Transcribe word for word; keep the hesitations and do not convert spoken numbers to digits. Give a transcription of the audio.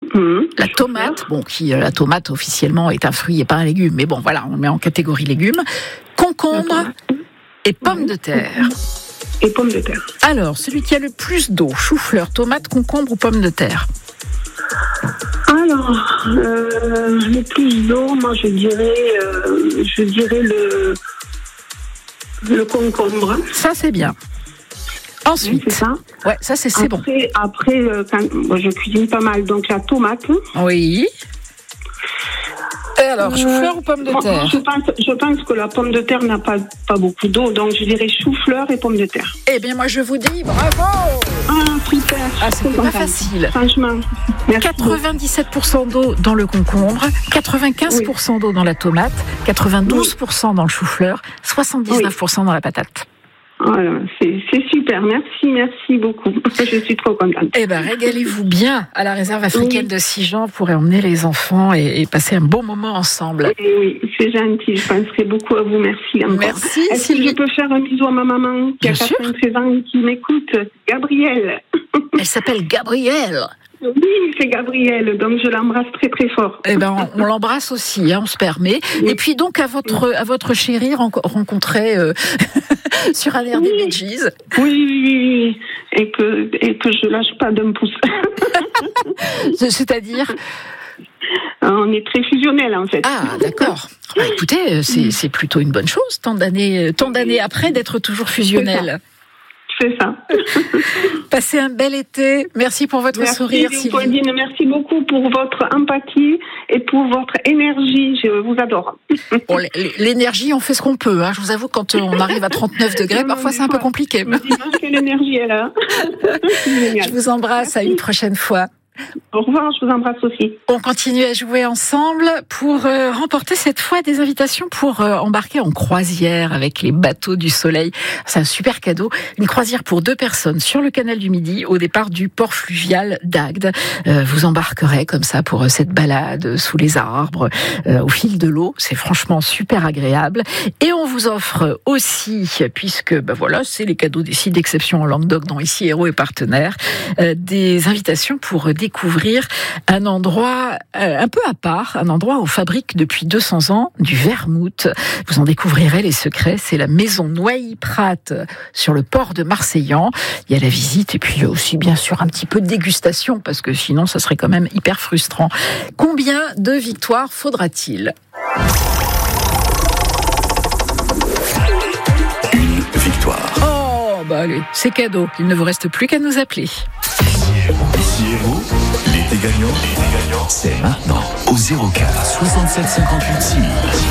Mmh, la tomate, bon, qui, la tomate officiellement est un fruit et pas un légume, mais bon, voilà, on le met en catégorie légumes. Concombre et pommes de terre. Et pommes de terre. Alors, celui qui a le plus d'eau, chou-fleur, tomate, concombre ou pommes de terre? Alors, euh, le plus d'eau, moi je dirais, euh, je dirais le, le concombre. Ça, c'est bien. Ensuite, oui, c'est ça. Ouais, ça c'est, c'est après, bon. Après, euh, quand, moi, je cuisine pas mal, donc la tomate. Oui. Et alors, euh, chou-fleur ou pomme de moi, terre? je pense, je pense que la pomme de terre n'a pas, pas beaucoup d'eau, donc je dirais chou-fleur et pomme de terre. Eh bien, moi je vous dis bravo. Ah, super. Ah, c'était pas facile. Franchement. Merci. quatre-vingt-dix-sept pour cent d'eau dans le concombre, quatre-vingt-quinze pour cent oui. d'eau dans la tomate, quatre-vingt-douze pour cent dans le chou-fleur, soixante-dix-neuf pour cent dans la patate. Voilà, c'est, c'est super, merci, merci beaucoup. Je suis trop contente. Eh ben, régalez-vous bien à la réserve africaine oui. de Sijan pour emmener les enfants et, et passer un bon moment ensemble. Oui, oui, c'est gentil, je penserai beaucoup à vous, merci encore. Merci. Est-ce Sylvie. que je peux faire un bisou à ma maman qui bien a quatre-vingt-treize ans et qui m'écoute, Gabrielle. Elle s'appelle Gabrielle. Oui, c'est Gabrielle, donc je l'embrasse très très fort. Eh ben, on, on l'embrasse aussi, hein, on se permet. Oui. Et puis donc à votre à votre chérie rencontrée euh, sur un air oui. des Bee Gees. Oui, oui, oui, et que et que je lâche pas d'un pouce. C'est-à-dire? On est très fusionnels en fait. Ah, d'accord. Bah, écoutez, c'est c'est plutôt une bonne chose, tant d'années tant d'années après d'être toujours fusionnels. C'est ça. Passez un bel été. Merci pour votre merci, sourire, Sylvie. Merci beaucoup pour votre empathie et pour votre énergie. Je vous adore. Bon, l'énergie, on fait ce qu'on peut. Hein. Je vous avoue, quand on arrive à trente-neuf degrés, parfois c'est un peu compliqué. Quelle énergie elle a. Je vous embrasse. Merci. À une prochaine fois. Au revoir, je vous embrasse aussi. On continue à jouer ensemble pour euh, remporter cette fois des invitations pour euh, embarquer en croisière avec les bateaux du soleil. C'est un super cadeau. Une croisière pour deux personnes sur le canal du Midi au départ du port fluvial d'Agde. Euh, vous embarquerez comme ça pour euh, cette balade sous les arbres, euh, au fil de l'eau. C'est franchement super agréable. Et on vous offre aussi, puisque ben voilà, c'est les cadeaux des sites d'exception en Languedoc dont ici Héros est partenaire, euh, des invitations pour découvrir découvrir un endroit euh, un peu à part, un endroit où on fabrique depuis deux cents ans du vermouth. Vous en découvrirez les secrets. C'est la maison Noilly-Prat sur le port de Marseillan. Il y a la visite et puis il y a aussi bien sûr un petit peu de dégustation parce que sinon ça serait quand même hyper frustrant. Combien de victoires faudra-t-il ? Une victoire. Oh, bah allez, c'est cadeau. Il ne vous reste plus qu'à nous appeler. Ici Héros, l'été gagnant, l'été gagnant, c'est maintenant au zéro quatre soixante-sept cinquante-huit six.